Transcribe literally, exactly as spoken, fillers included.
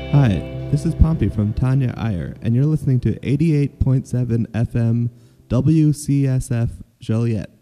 Hi, this is Pompey from Tanya Iyer, and you're listening to eighty-eight point seven F M W C S F Joliet.